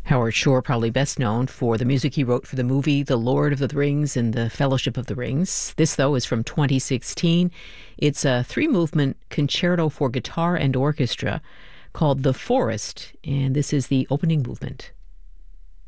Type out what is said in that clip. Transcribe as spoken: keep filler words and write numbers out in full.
Howard Shore, probably best known for the music he wrote for the movie The Lord of the Rings and The Fellowship of the Rings. This, though, is from twenty sixteen. It's a three-movement concerto for guitar and orchestra called The Forest, and this is the opening movement.